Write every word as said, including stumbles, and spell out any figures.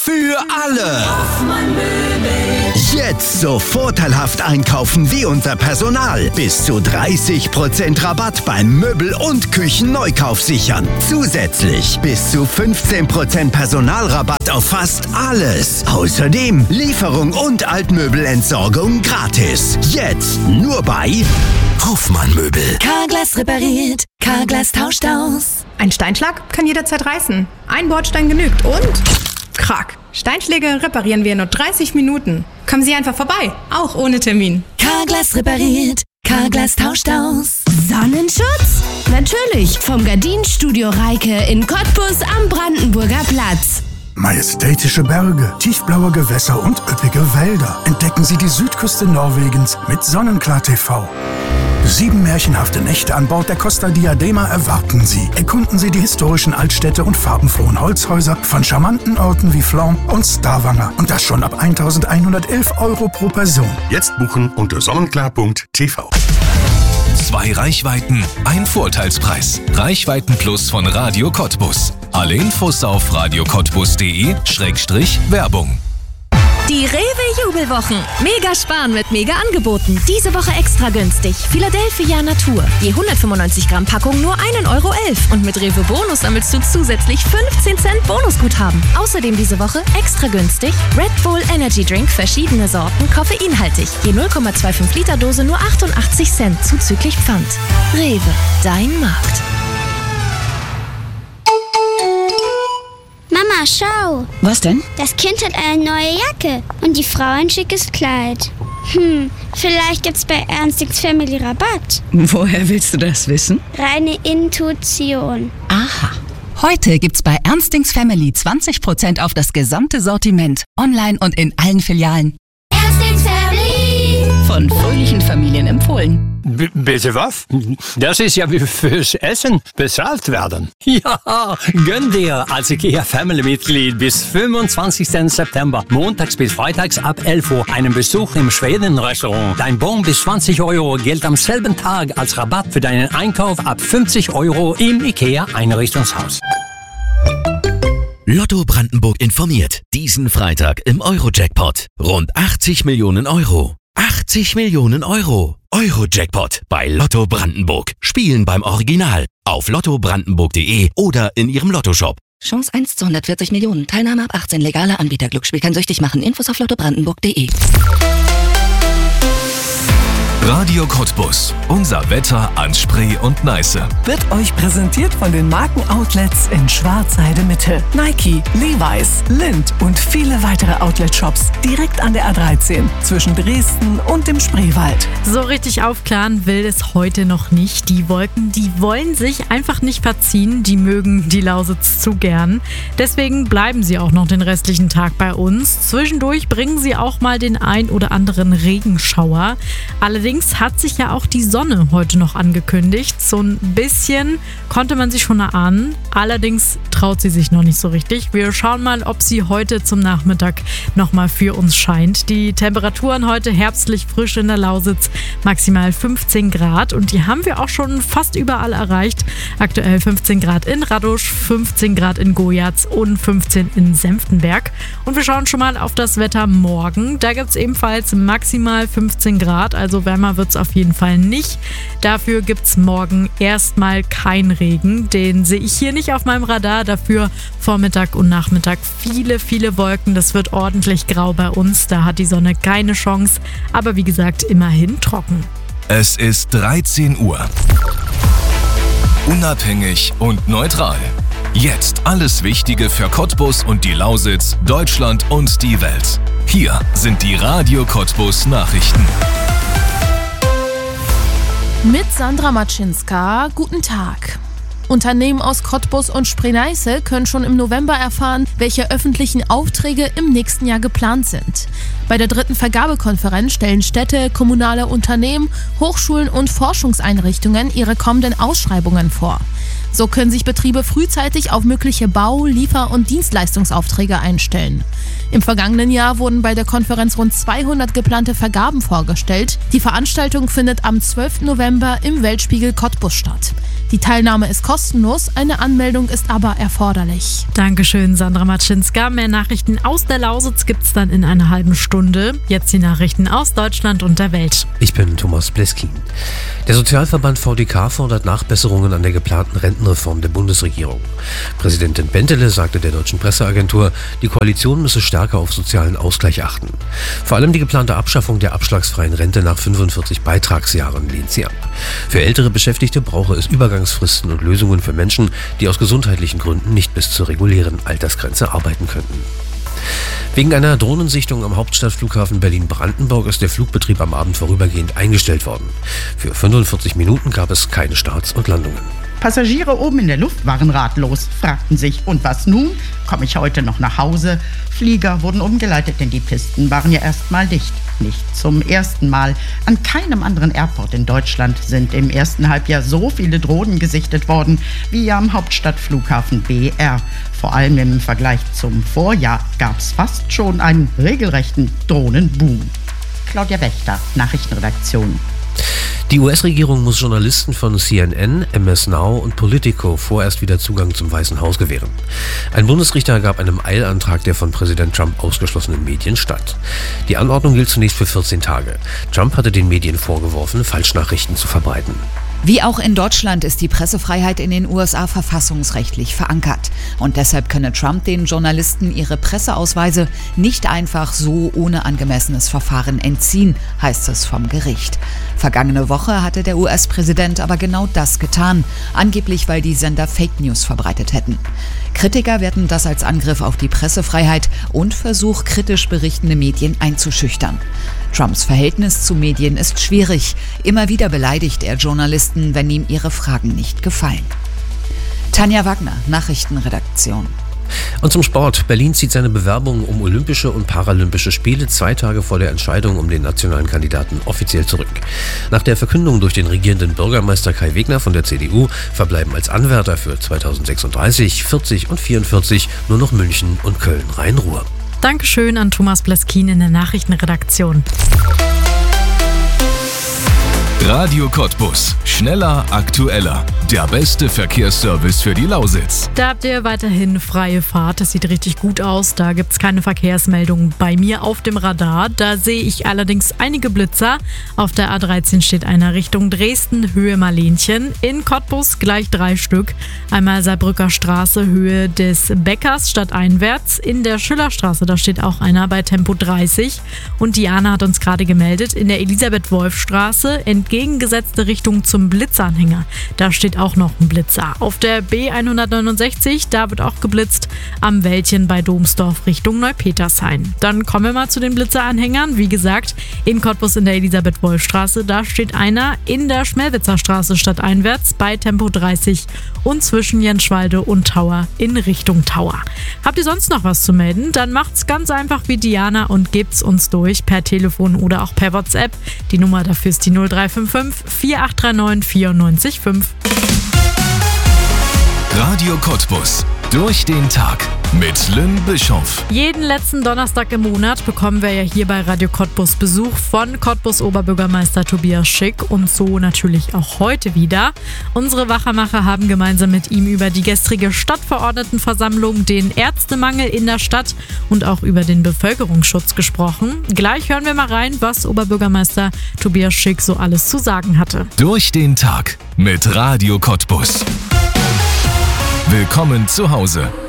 für alle. Hoffmann Möbel. Jetzt so vorteilhaft einkaufen wie unser Personal. Bis zu dreißig Prozent Rabatt beim Möbel- und Küchenneukauf sichern. Zusätzlich bis zu fünfzehn Prozent Personalrabatt auf fast alles. Außerdem Lieferung und Altmöbelentsorgung gratis. Jetzt nur bei Hoffmann Möbel. Carglass repariert, Carglass tauscht aus. Ein Steinschlag kann jederzeit reißen. Ein Bordstein genügt und... Krack. Steinschläge reparieren wir in nur dreißig Minuten. Kommen Sie einfach vorbei, auch ohne Termin. Carglass repariert, Carglass tauscht aus. Sonnenschutz? Natürlich, vom Gardinenstudio Reike in Cottbus am Brandenburger Platz. Majestätische Berge, tiefblaue Gewässer und üppige Wälder. Entdecken Sie die Südküste Norwegens mit Sonnenklar T V. Sieben märchenhafte Nächte an Bord der Costa Diadema erwarten Sie. Erkunden Sie die historischen Altstädte und farbenfrohen Holzhäuser von charmanten Orten wie Flom und Stavanger. Und das schon ab eintausendeinhundertelf Euro pro Person. Jetzt buchen unter sonnenklar punkt t v. Zwei Reichweiten, ein Vorteilspreis. Reichweiten Plus von Radio Cottbus. Alle Infos auf radio cottbus punkt de Schrägstrich Werbung. Die Rewe-Jubelwochen. Mega sparen mit Mega-Angeboten. Diese Woche extra günstig. Philadelphia Natur. Je hundertfünfundneunzig Gramm Packung nur ein Euro elf. Und mit Rewe Bonus sammelst du zusätzlich fünfzehn Cent Bonusguthaben. Außerdem diese Woche extra günstig Red Bull Energy Drink, verschiedene Sorten, koffeinhaltig. Je null Komma fünfundzwanzig Liter Dose nur achtundachtzig Cent zuzüglich Pfand. Rewe, dein Markt. Mama, schau. Was denn? Das Kind hat eine neue Jacke und die Frau ein schickes Kleid. Hm, vielleicht gibt's bei Ernstings Family Rabatt. Woher willst du das wissen? Reine Intuition. Aha. Heute gibt's bei Ernstings Family zwanzig Prozent auf das gesamte Sortiment. Online und in allen Filialen. Ernstings Family. Von fröhlichen Familien empfohlen. B- bitte was? Das ist ja wie fürs Essen bezahlt werden. Ja, gönn dir als IKEA Family-Mitglied bis fünfundzwanzigsten September, montags bis freitags ab elf Uhr, einen Besuch im Schweden-Restaurant. Dein Bon bis zwanzig Euro gilt am selben Tag als Rabatt für deinen Einkauf ab fünfzig Euro im IKEA-Einrichtungshaus. Lotto Brandenburg informiert. Diesen Freitag im Euro-Jackpot. Rund achtzig Millionen Euro. achtzig Millionen Euro. Euro-Jackpot bei Lotto Brandenburg. Spielen beim Original. Auf lotto brandenburg punkt de oder in Ihrem Lottoshop. Chance eins zu hundertvierzig Millionen. Teilnahme ab achtzehn. Legale Anbieter. Glücksspiel kann süchtig machen. Infos auf lotto brandenburg punkt de. Radio Cottbus. Unser Wetter an Spree und Neiße. Wird euch präsentiert von den Markenoutlets in Schwarzheide Mitte. Nike, Levi's, Lindt und viele weitere Outlet-Shops direkt an der A dreizehn zwischen Dresden und dem Spreewald. So richtig aufklaren will es heute noch nicht. Die Wolken, die wollen sich einfach nicht verziehen. Die mögen die Lausitz zu gern. Deswegen bleiben sie auch noch den restlichen Tag bei uns. Zwischendurch bringen sie auch mal den ein oder anderen Regenschauer. Allerdings hat sich ja auch die Sonne heute noch angekündigt. So ein bisschen konnte man sie schon erahnen. Allerdings traut sie sich noch nicht so richtig. Wir schauen mal, ob sie heute zum Nachmittag nochmal für uns scheint. Die Temperaturen heute herbstlich frisch in der Lausitz, maximal fünfzehn Grad. Und die haben wir auch schon fast überall erreicht. Aktuell fünfzehn Grad in Radosch, fünfzehn Grad in Gojaz und fünfzehn in Senftenberg. Und wir schauen schon mal auf das Wetter morgen. Da gibt es ebenfalls maximal fünfzehn Grad, also wärmer wird es auf jeden Fall nicht. Dafür gibt es morgen erstmal keinen Regen. Den sehe ich hier nicht auf meinem Radar. Dafür Vormittag und Nachmittag viele, viele Wolken. Das wird ordentlich grau bei uns. Da hat die Sonne keine Chance. Aber wie gesagt, immerhin trocken. Es ist dreizehn Uhr. Unabhängig und neutral. Jetzt alles Wichtige für Cottbus und die Lausitz, Deutschland und die Welt. Hier sind die Radio Cottbus Nachrichten. Mit Sandra Matschinska, guten Tag. Unternehmen aus Cottbus und Spree-Neiße können schon im November erfahren, welche öffentlichen Aufträge im nächsten Jahr geplant sind. Bei der dritten Vergabekonferenz stellen Städte, kommunale Unternehmen, Hochschulen und Forschungseinrichtungen ihre kommenden Ausschreibungen vor. So können sich Betriebe frühzeitig auf mögliche Bau-, Liefer- und Dienstleistungsaufträge einstellen. Im vergangenen Jahr wurden bei der Konferenz rund zweihundert geplante Vergaben vorgestellt. Die Veranstaltung findet am zwölften November im Weltspiegel Cottbus statt. Die Teilnahme ist kostenlos, eine Anmeldung ist aber erforderlich. Dankeschön, Sandra Matschinska. Mehr Nachrichten aus der Lausitz gibt's dann in einer halben Stunde. Jetzt die Nachrichten aus Deutschland und der Welt. Ich bin Thomas Bleskin. Der Sozialverband V D K fordert Nachbesserungen an der geplanten Rentenreform der Bundesregierung. Präsidentin Bentele sagte der deutschen Presseagentur, die Koalition müsse stärker auf sozialen Ausgleich achten. Vor allem die geplante Abschaffung der abschlagsfreien Rente nach fünfundvierzig Beitragsjahren lehnt sie ab. Für ältere Beschäftigte brauche es Übergangsfristen und Lösungen für Menschen, die aus gesundheitlichen Gründen nicht bis zur regulären Altersgrenze arbeiten könnten. Wegen einer Drohnensichtung am Hauptstadtflughafen Berlin-Brandenburg ist der Flugbetrieb am Abend vorübergehend eingestellt worden. Für fünfundvierzig Minuten gab es keine Starts und Landungen. Passagiere oben in der Luft waren ratlos, fragten sich, und was nun? Komme ich heute noch nach Hause? Flieger wurden umgeleitet, denn die Pisten waren ja erstmal dicht. Nicht zum ersten Mal. An keinem anderen Airport in Deutschland sind im ersten Halbjahr so viele Drohnen gesichtet worden wie am Hauptstadtflughafen B R. Vor allem im Vergleich zum Vorjahr gab es fast schon einen regelrechten Drohnenboom. Claudia Wächter, Nachrichtenredaktion. Die U S-Regierung muss Journalisten von C N N, M S Now und Politico vorerst wieder Zugang zum Weißen Haus gewähren. Ein Bundesrichter gab einem Eilantrag der von Präsident Trump ausgeschlossenen Medien statt. Die Anordnung gilt zunächst für vierzehn Tage. Trump hatte den Medien vorgeworfen, Falschnachrichten zu verbreiten. Wie auch in Deutschland ist die Pressefreiheit in den U S A verfassungsrechtlich verankert. Und deshalb könne Trump den Journalisten ihre Presseausweise nicht einfach so ohne angemessenes Verfahren entziehen, heißt es vom Gericht. Vergangene Woche hatte der U S-Präsident aber genau das getan, angeblich weil die Sender Fake News verbreitet hätten. Kritiker werten das als Angriff auf die Pressefreiheit und Versuch, kritisch berichtende Medien einzuschüchtern. Trumps Verhältnis zu Medien ist schwierig. Immer wieder beleidigt er Journalisten, wenn ihm ihre Fragen nicht gefallen. Tanja Wagner, Nachrichtenredaktion. Und zum Sport. Berlin zieht seine Bewerbung um Olympische und Paralympische Spiele zwei Tage vor der Entscheidung um den nationalen Kandidaten offiziell zurück. Nach der Verkündung durch den regierenden Bürgermeister Kai Wegner von der C D U verbleiben als Anwärter für zweitausendsechsunddreißig, vierzig und vierundvierzig nur noch München und Köln-Rhein-Ruhr. Dankeschön an Thomas Bleskin in der Nachrichtenredaktion. Radio Cottbus. Schneller, aktueller. Der beste Verkehrsservice für die Lausitz. Da habt ihr weiterhin freie Fahrt. Das sieht richtig gut aus. Da gibt es keine Verkehrsmeldungen bei mir auf dem Radar. Da sehe ich allerdings einige Blitzer. Auf der A dreizehn steht einer Richtung Dresden, Höhe Marlenchen. In Cottbus gleich drei Stück. Einmal Saarbrücker Straße, Höhe des Bäckers stadteinwärts. In der Schillerstraße, da steht auch einer bei Tempo dreißig. Und Diana hat uns gerade gemeldet, in der Elisabeth-Wolf-Straße, entgegengesetzte Richtung zum Blitzanhänger. Da steht auch noch ein Blitzer. Auf der B hundertneunundsechzig, da wird auch geblitzt, am Wäldchen bei Domsdorf Richtung Neupetershain. Dann kommen wir mal zu den Blitzeranhängern. Wie gesagt, in Cottbus in der Elisabeth-Wolf-Straße, da steht einer in der Schmelwitzer Straße stadteinwärts bei Tempo dreißig und zwischen Jenschwalde und Tauer in Richtung Tauer. Habt ihr sonst noch was zu melden? Dann macht's ganz einfach wie Diana und gebt's uns durch per Telefon oder auch per WhatsApp. Die Nummer dafür ist die null drei fünf fünf, vier acht drei neun, vier neun fünf. Radio Cottbus. Durch den Tag mit Lynn Bischoff. Jeden letzten Donnerstag im Monat bekommen wir ja hier bei Radio Cottbus Besuch von Cottbus Oberbürgermeister Tobias Schick und so natürlich auch heute wieder. Unsere Wachermacher haben gemeinsam mit ihm über die gestrige Stadtverordnetenversammlung, den Ärztemangel in der Stadt und auch über den Bevölkerungsschutz gesprochen. Gleich hören wir mal rein, was Oberbürgermeister Tobias Schick so alles zu sagen hatte. Durch den Tag mit Radio Cottbus. Willkommen zu Hause.